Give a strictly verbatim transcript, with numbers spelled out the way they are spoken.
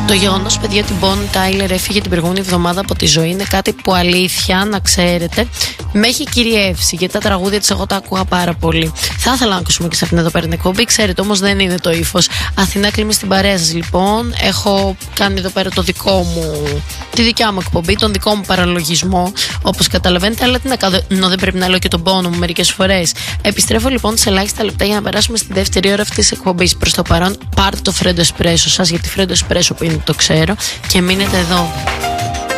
Το γεγονός, παιδιά, ότι η Bonnie Tyler έφυγε την προηγούμενη εβδομάδα από τη ζωή είναι κάτι που, αλήθεια, να ξέρετε, με έχει κυριεύσει. Γιατί τα τραγούδια της εγώ τα ακούγα πάρα πολύ. Θα ήθελα να ακούσουμε και σε αυτήν εδώ πέρα την εκπομπή. Ξέρετε, όμως δεν είναι το ύφος. Αθηνά Κλίμη στην παρέα σας, λοιπόν. Έχω κάνει εδώ πέρα το δικό μου, τη δικιά μου εκπομπή, τον δικό μου παραλογισμό, όπως καταλαβαίνετε. Αλλά τι να κάνω, δεν πρέπει να λέω και τον πόνο μου μερικές φορές. Επιστρέφω λοιπόν σε ελάχιστα λεπτά για να περάσουμε στη δεύτερη ώρα αυτής της εκπομπής. Προς το παρόν, πάρτε το Freddo Espresso σας, γιατί Freddo Espresso που είναι το ξέρω, και μείνετε εδώ.